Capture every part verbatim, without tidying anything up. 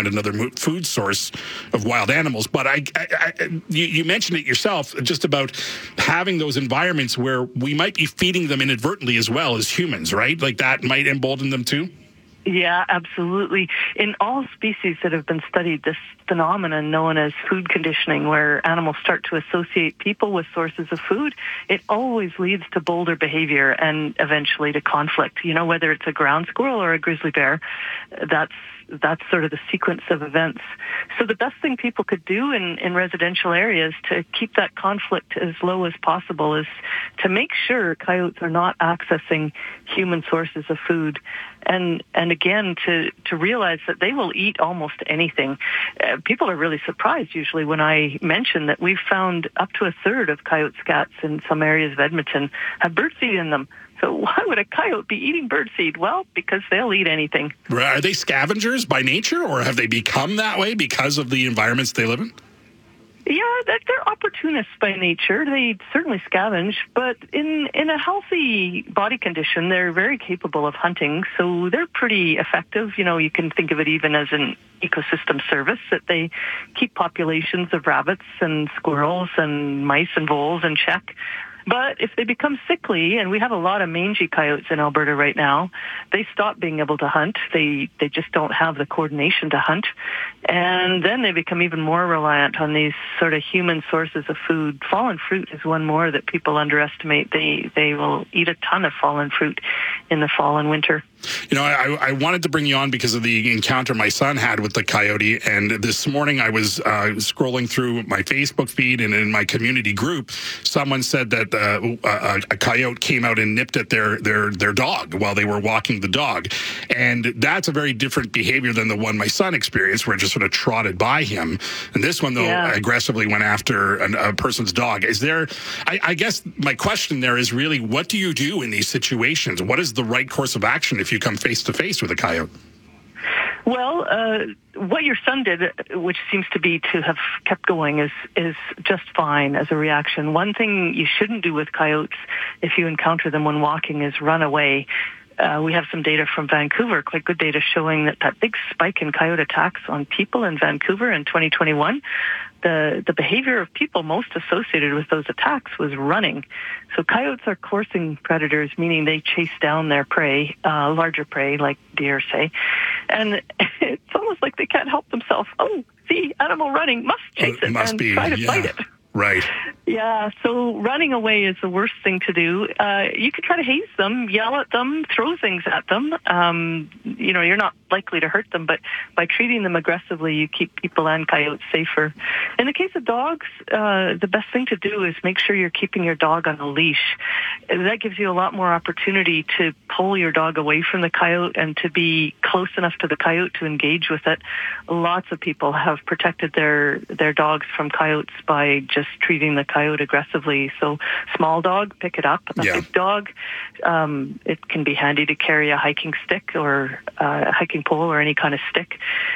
find another mo- food source of wild animals. But I, I, I you, you mentioned it yourself, just about having those environments where we might be feeding them inadvertently as well as humans, right? Like that might embolden them too. Yeah, absolutely. In all species that have been studied, this phenomenon known as food conditioning, where animals start to associate people with sources of food, it always leads to bolder behavior and eventually to conflict. You know, whether it's a ground squirrel or a grizzly bear, that's that's sort of the sequence of events. So the best thing people could do in, in residential areas to keep that conflict as low as possible is to make sure coyotes are not accessing human sources of food. And and again, to, to realize that they will eat almost anything. Uh, people are really surprised usually when I mention that we've found up to a third of coyote scats in some areas of Edmonton have birdseed in them. So why would a coyote be eating birdseed? Well, because they'll eat anything. Are they scavengers by nature, or have they become that way because of the environments they live in? Yeah, they're opportunists by nature. They certainly scavenge, but in, in a healthy body condition, they're very capable of hunting, so they're pretty effective. You know, you can think of it even as an ecosystem service, that they keep populations of rabbits and squirrels and mice and voles in check. But if they become sickly, and we have a lot of mangy coyotes in Alberta right now, they stop being able to hunt. They they just don't have the coordination to hunt. And then they become even more reliant on these sort of human sources of food. Fallen fruit is one more that people underestimate. They they will eat a ton of fallen fruit in the fall and winter. You know, I, I wanted to bring you on because of the encounter my son had with the coyote. And this morning I was uh, scrolling through my Facebook feed, and in my community group, someone said that uh, a, a coyote came out and nipped at their, their, their dog while they were walking the dog. And that's a very different behavior than the one my son experienced, where it just sort of trotted by him. And this one, though, yeah. aggressively went after an, a person's dog. Is there, I, I guess my question there is really, what do you do in these situations? What is the right course of action if you come face to face with a coyote? Well, uh, what your son did, which seems to be to have kept going, is is just fine as a reaction. One thing you shouldn't do with coyotes if you encounter them when walking is run away. Uh, we have some data from Vancouver, quite good data, showing that that big spike in coyote attacks on people in Vancouver in twenty twenty-one, the, the behavior of people most associated with those attacks was running. So coyotes are coursing predators, meaning they chase down their prey, uh, larger prey, like deer, say. And it's almost like they can't help themselves. Oh, see, animal running, must chase uh, it it must and be, try to yeah. fight it. Right. Yeah, so running away is the worst thing to do. Uh, you could try to haze them, yell at them, throw things at them. Um, you know, you're not likely to hurt them, but by treating them aggressively, you keep people and coyotes safer. In the case of dogs, uh, the best thing to do is make sure you're keeping your dog on a leash. That gives you a lot more opportunity to pull your dog away from the coyote and to be close enough to the coyote to engage with it. Lots of people have protected their, their dogs from coyotes by just treating the coyote aggressively. So small dog, pick it up. A yeah. big dog, um, it can be handy to carry a hiking stick or uh, a hiking pole or any kind of stick.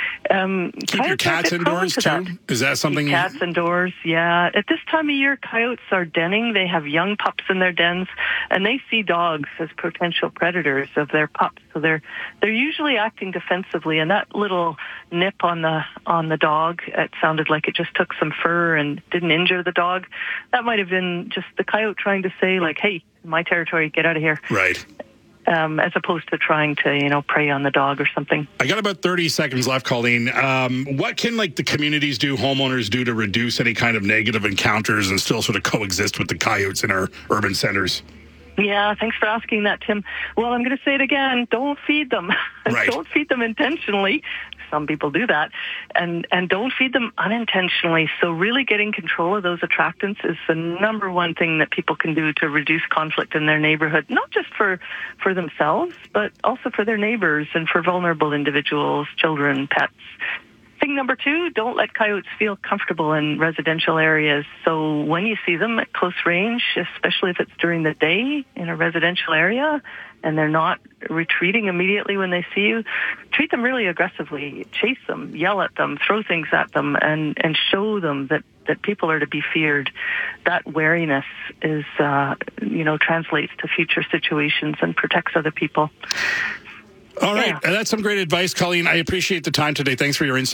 Um, Keep your cats indoors too? That. Is that something? Keep cats you... indoors, yeah. At this time of year, coyotes are denning. They have young pups in their dens, and they see dogs as potential predators of their pups. So they're they're usually acting defensively. And that little nip on the on the dog, it sounded like it just took some fur and didn't injure the dog. That might have been just the coyote trying to say, like, "Hey, my territory, get out of here." Right. Um, as opposed to trying to, you know, prey on the dog or something. I got about thirty seconds left, Colleen. Um, what can, like, the communities do, homeowners do to reduce any kind of negative encounters and still sort of coexist with the coyotes in our urban centers? Yeah, thanks for asking that, Tim. Well, I'm going to say it again. Don't feed them. Right. Don't feed them intentionally. Some people do that. And and don't feed them unintentionally. So really getting control of those attractants is the number one thing that people can do to reduce conflict in their neighborhood, not just for, for themselves, but also for their neighbors and for vulnerable individuals, children, pets. Thing number two, don't let coyotes feel comfortable in residential areas. So when you see them at close range, especially if it's during the day in a residential area, and they're not retreating immediately when they see you, treat them really aggressively. Chase them, yell at them, throw things at them, and, and show them that, that people are to be feared. That wariness is, uh, you know, translates to future situations and protects other people. All right. Yeah. That's some great advice, Colleen. I appreciate the time today. Thanks for your insight.